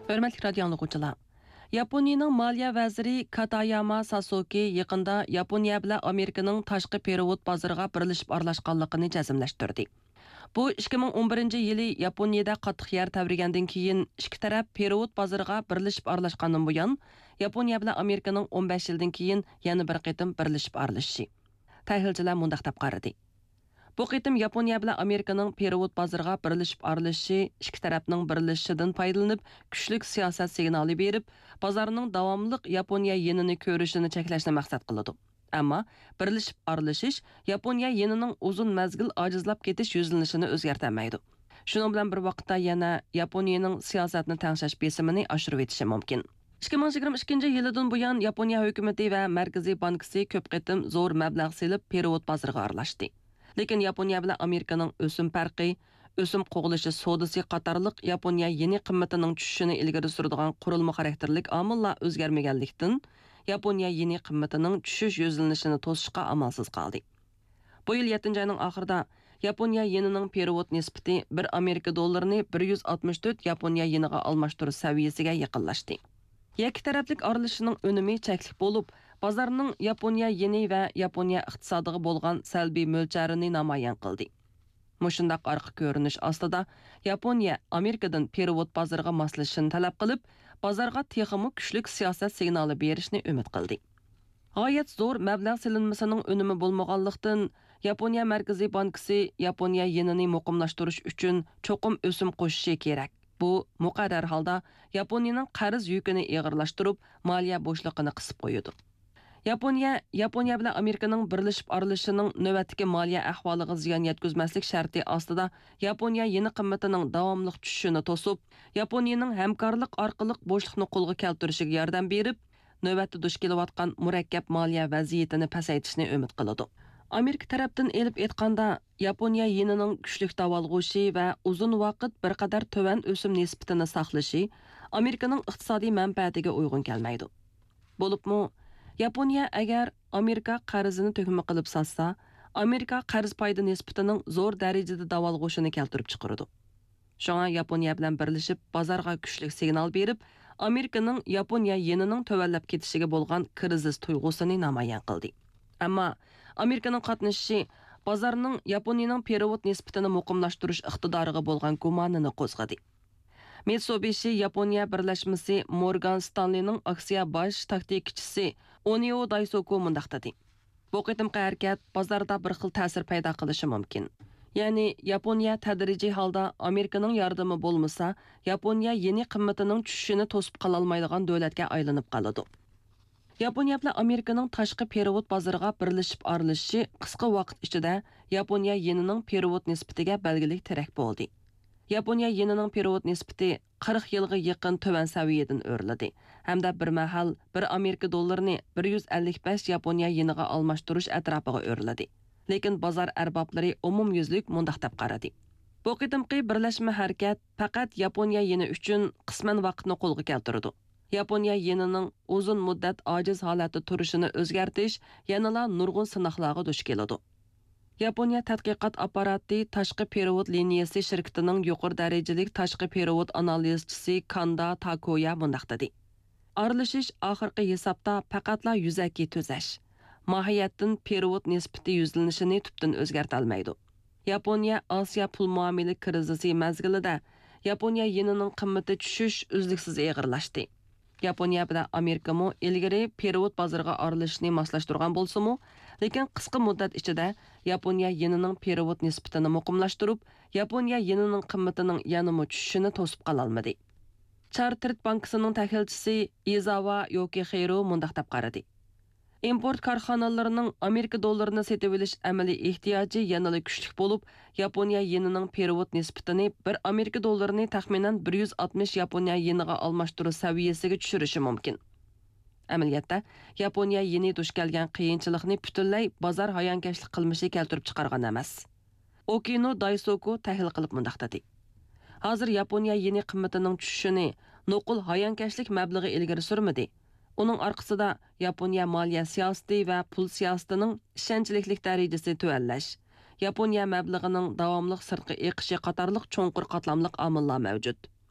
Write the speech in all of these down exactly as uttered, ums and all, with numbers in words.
Hörmətli radio dinləyicilər. Yaponiyanın Maliya vəziri Katayama Sasaki yaqında Yaponiya bilan Amerikanın tashqi perevod bozoriga birlashib aralashganligini jazmlashtirdi. Bu ikki ming o'n birinchi yili Yaponiyada qattiq yer tabrigandan keyin ikki taraf perevod bozoriga birlashib aralashgandan buyon Yaponiya bilan Amerikaning o'n besh yildan keyin yana bir qitim birlashib aralashishi. Tahlilchilar mundaq deb qaradi. Bu qitim Yaponiya bilan Amerikaning perevod bozoriga birlashib aralashishi ikki tarafning birlashishidan foydalanib, kuchli siyosat signali berib, bozorning davomli Yaponiya yenini ko'rishini cheklashni maqsad qiladi. Ammo birlashib aralashish Yaponiya yenining uzun mazgil ojizlab ketish yuzlanishini o'zgartirmaydi. Shuning bilan bir vaqtda yana Yaponiyaning siyosatni tangshash besimini oshirib etishi mumkin. ikki ming yigirma ikkinchi yildan buyon Yaponiya hukumati va Markaziy bankisi ko'p qitim zo'r mablag' selib perevod bozoriga aralashdi. Lekin Yaponiya bilan Amerikaning o'sim farqi, o'sim qo'g'ilishi sodasi qatorliq Yaponiya yeni qimmatining tushishini ilgari suradigan qurilma xarakterlik omillar o'zgarmaganlikdan Yaponiya yeni qimmatining tushish yo'zlanishini to'sishga amalsiz qoldi. Bu yil yettinchi oyning oxirida Yaponiya yenining perevod nisbati bir Amerika dollarini bir yuz oltmish to'rt Yaponiya yeniga almashtirish saviyasiga yaqinlashdi. Ikki taraflik aralashishining unumi cheklik bo'lib, bozorning Yaponiya yeni va Yaponiya iqtisodiga bo'lgan salbiy mo'lcharini namoyon qildi. Mushundaq orqa ko'rinish ostida Yaponiya Amerikadan perevod bozoriga moslashishni talab qilib, bozorga texmi kuchli siyosat signali berishni umid qildi. G'oyat zo'r mablag' silinmasining unumi bo'lmaganlikdan Yaponiya Markaziy bankisi Yaponiya yenini muqimlashtirish uchun cho'qim o'sim qo'shishi kerak. Bu muqarrar holda Yaponiyaning qarz yukini og'irlashtirib, moliya bo'shligini qisib qo'yadi. Yaponiya, Yaponiya bilan Amerikaning birlashib aralashishining navbatdagi moliya ahvoliga ziyon yetkazmaslik sharti ostida Yaponiya yeni qimmatining davomli tushishini to'sib, Yaponiyaning hamkorlik orqali bo'shliqni qo'lga keltirishiga yordam berib, navbatda duch kelayotgan murakkab moliya vaziyatini pasaytirishni umid qiladi. Amerika tarafdan elib aytganda, Yaponiya yenining kuchli davolg'ushi va uzun vaqt bir qadar tovan o'sim nisbatini saqlashi Amerikaning iqtisodiy manfaatiga uyg'un kelmaydi. Bo'libmi, Yaponiya agar Amerika qarzini to'kma qilib satsa, Amerika qarz foyda nisbatining zo'r darajada davolg'ushini keltirib chiqaradi. Shunga Yaponiya bilan birlashib bozorga kuchli signal berib, Amerikaning Yaponiya yenining tövallab ketishiga bo'lgan krizis tuyg'usini namoyon qildi. Ammo Amerikaning qatnashishi bozorning Yaponiyaning perevod nisbatini muqimlashtirish iqtidoriga bo'lgan gumonini qo'zg'adi. Mitsubishi Yaponiya birlashmasi Morgan Stanley'ning aksiya bosh taktikchisi Onio Daisoku mundaq dedi. Bu qitimqi harakat bozorda bir xil ta'sir paydo qilishi mumkin. Ya'ni Yaponiya tadrijiy holda Amerikaning yordami bo'lmasa, Yaponiya yeni qimmatining tushishini to'sib qola olmaydigan davlatga aylanib qoladi. Yaponiya bilan Amerikaning tashqi perevod bozoriga birlashib aralashishi qisqa vaqt ichida Yaponiya yenining perevod nisbatiga belgilik terak bo'ldi. Yaponiya yenining perevod nisbati qirq yilga yaqin tovan saviyadan o'rladi. Hamda bir mahal bir Amerika dollarini bir yuz ellik besh Yaponiya yeniga almashtirish atrofiga o'rladi. Lekin bozor arboblari umumyuzlik mundaq deb qaradi. Bu qitimqi birlashma harakat faqat Yaponiya yeni uchun qisman vaqtni qo'lga keltirdi. Yaponiya yenining uzun muddat ojiz holatda turishini o'zgartirish yanada nurg'un sinoqlarga duch keladi. Yaponiya tadqiqot apparati tashqi perevod liniyasi shirkatining yuqori darajali tashqi perevod analizchisi Kanda Takoya mundaq dedi. Aralashish oxirgi hisobda faqatla yuzaki tuzash. Mohiyatdan perevod nisbati yuzlanishini tubdan o'zgarta olmaydi. Yaponiya Osiyo pul muomala krizisi mazgilida Yaponiya yenining qimmati tushish uzluksiz og'irlashdi. Yaponiya bilan Amerika mo ilgari perevod bozoriga aralashishni moslashtirgan bo'lsa-mu, lekin qisqa muddat ichida Yaponiya yenining perevod nisbatini muqimlashtirib, Yaponiya yenining qimmatining yanama tushishini to'sib qola olmadi. Chartered bankisining tahlilchisi Izawa Yokihiro mundaq deb qaradi. Import korxonalarining Amerika dollarini sotib olish amaliy ehtiyoji yanada kuchli bo'lib, Yaponiya yenining perevod nisbatini bir Amerika dollarini taxminan bir yuz oltmish Yaponiya yeniga almashtirish saviyasiga tushirishi mumkin. Amaliyotda Yaponiya yeni duch kelgan qiyinchilikni butunlay bozor hayonkashlik qilmishi keltirib chiqargan emas. Okino Daisoku tahlil qilib mundaq dedi. Hozir Yaponiya yeni qimmatining tushishini nuqul hayonkashlik mablag'i ilgari surmadi. Uning orqasida Yaponiya moliya siyosati va pul siyosatining ishonchlilik darajasi tuvallash, Yaponiya mablag'ining davomli sirtqi eqishi qatorliq cho'nqur qatlamliq omillar mavjud.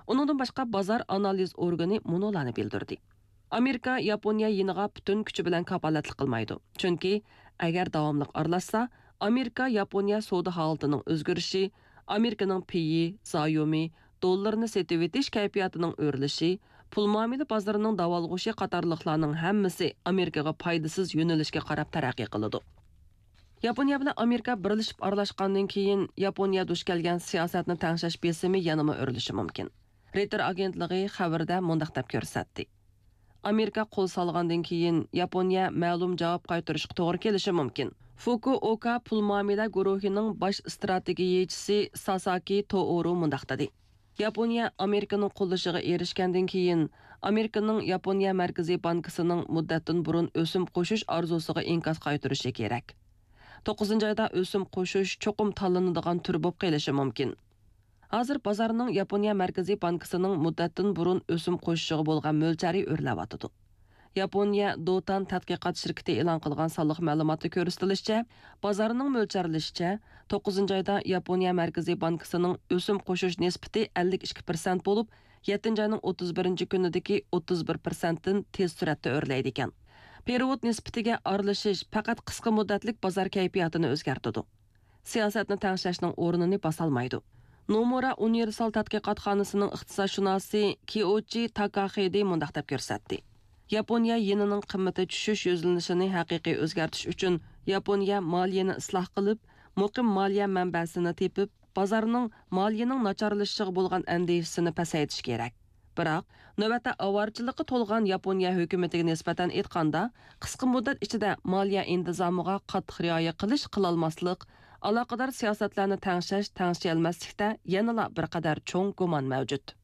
Uningdan boshqa bozor analiz organi munolarni bildirdi. Amerika Yaponiya yiniga butun kuchi bilan kapolatlik qilmaydi. Chunki agar davomli aralashsa, Amerika Yaponiya savdo holatining o'zgarishi, Amerikaning piyi, zayomi, dollarni setib etish kayfiyatining o'rilishi, pul muomala bozorining davolg'ushi qatorliqlarning hammasi Amerikaga foydasiz yo'nalishga qarab taraqqiy qiladi. Yaponiya bilan Amerika birlashib aralashgandan keyin Yaponiya duch kelgan siyosatni tangshash besimi yanama o'rilishi mumkin. Reuters agentligi xabarda mundaq deb ko'rsatdi. Amerika qo'l solgandan keyin Yaponiya ma'lum javob qaytarishga to'g'ri kelishi mumkin. Fukuoka pul muomala guruhining bosh strategiyachisi Sasaki Tooro mundaq dedi. Yaponiya Amerikaning qo'llashiga erishgandan keyin Amerikaning Yaponiya Markaziy bankisining muddatdan burun o'sim qo'shish orzusiga inkos qaytarishi kerak. to'qqizinchi oyda o'sim qo'shish cho'qim tanlanadigan tur bo'lib qolishi mumkin. Hozir bozorning Yaponiya Markaziy bankisining muddatdan burun o'sim qo'shishiga bo'lgan mo'ljari o'rlayotdi. Yaponiya Dotan tadqiqot shirkati e'lon qilgan sonliq ma'lumotda ko'rsatilishicha, bozorning mo'ljallashicha to'qqizinchi oyda Yaponiya Markaziy bankisining o'sim qo'shish nisbati ellik ikki foiz bo'lib, yettinchi oyning o'ttiz birinchi kunidagi o'ttiz bir foizdan tez suratda o'rlaydi ekan. Perevod nisbatiga aralashish faqat qisqa muddatlik bozor kayfiyatini o'zgartirdi. Siyosatni tangshashning o'rnini bosolmaydi. Nomura Universal tadqiqotxonasining iqtisodshunosi Kyoichi Takahide mundaq deb ko'rsatdi. Yaponiya yenining qimmati tushish yo'nalishini haqiqiy o'zgartirish uchun Yaponiya moliyani isloh qilib, muqim moliya manbasini tepib, bozorning moliyaning nacharlashishiga bo'lgan andishisini pasaytirish kerak. Biroq, navbatda avorchilikqa to'lgan Yaponiya hukumatiga nisbatan aytganda, qisqa muddat ichida moliya intizomiga qattiq rioya qilish qilolmaslik, aloqador siyosatlarni tangshash, tangshay olmaslikda yanada bir qadar cho'ng gumon mavjud.